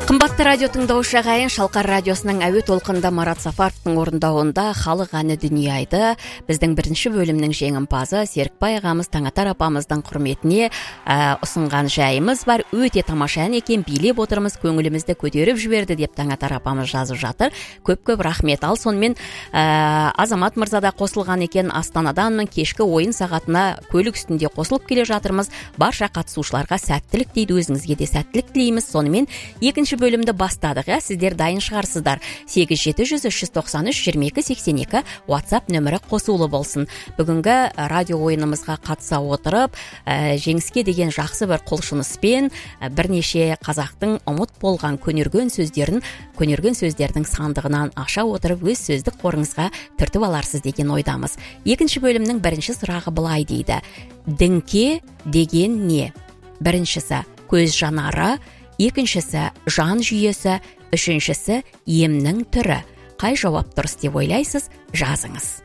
Қымбатты радио тыңдаушы ағайын, Шалқар радиосының әуе толқында Марат Сафаровтың орындауында халық әні дүние айды. Біздің бірінші бөлімнің жеңімпазы Серікбай ағамыз Таңатар апамыздың құрметіне ұсынған жайымыз бар. Өте тамаша ән екен, билеп отырмыз, көңілімізді көтеріп жіберді деп Таңатар апамыз жазып жатыр. Көп рахмет. Ал сонымен Азамат мырза да қосылған екен. Астанаданмын, кешкі ойын сағатына көлік үстінде қосылып келе жатырмыз. Барша қатысушыларға сәттілік дейді, өзіңізге де сәттілік тілейміз. Сонымен екінші бөлімді бастадық. Сіздер дайын шығарсыздар. 8700-393-2282 WhatsApp нөмірі қосулы болсын. Бүгінгі радио ойынымызға қатыса отырып, жеңіске деген жақсы бір құлшыныспен бірнеше қазақтың ұмыт болған көнерген сөздердің сандығынан аша отырып, өз сөздік қорыңызға түртіп аларсыз деген ойдамыз. Екінші бөлімнің бірінші сұрағы былай дейді. Діңке деген не? Біріншісі көз жанары, екіншісі жан жүйесі, үшіншісі емнің түрі. Қай жауап дұрыс деп ойлайсыз? Жазыңыз.